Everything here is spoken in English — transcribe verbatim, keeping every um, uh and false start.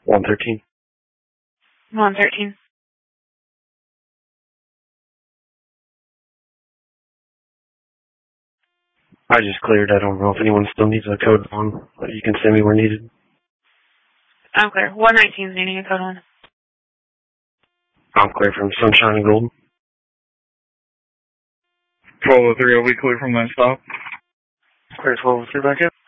one thirteen. one thirteen. I just cleared. I don't know if anyone still needs a code on, but you can send me where needed. I'm clear. one nineteen is needing a code one. I'm clear from Sunshine and Golden. twelve oh three, are we clear from that stop? Clear twelve oh three back up.